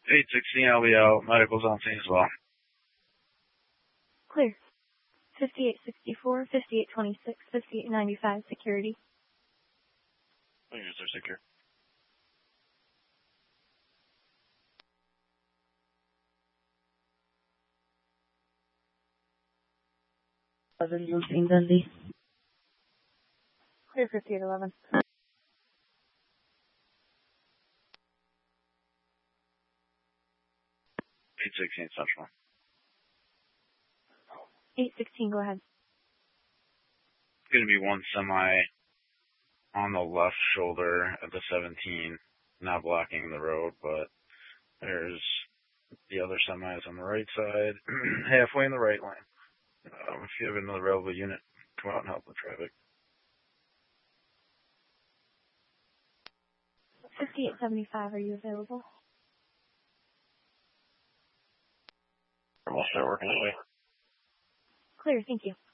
816, I'll be out. Medical's on scene as well. Clear. 5864, 5826, 5895, security. Users are secure. Dundee. Clear 5811. 816 Central. 816, go ahead. Going to be one semi on the left shoulder of the 17, not blocking the road, but there's the other semis on the right side, halfway in the right lane. If you have another available unit, come out and help with traffic. 5875, are you available? We'll start working that way. Clear, thank you.